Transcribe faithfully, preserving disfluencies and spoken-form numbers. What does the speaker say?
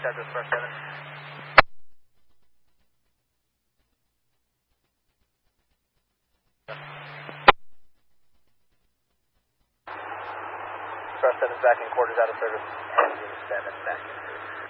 contact with Star seven. Star seven back in quarters out of service. Engine seven back in service.